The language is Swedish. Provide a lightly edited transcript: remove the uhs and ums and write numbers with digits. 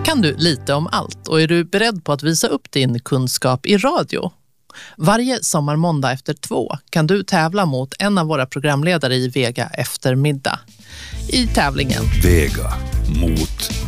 kan du lite om allt och är du beredd på att visa upp din kunskap i radio? Varje sommarmåndag efter 2 kan du tävla mot en av våra programledare i Vega eftermiddag. I tävlingen Vega mot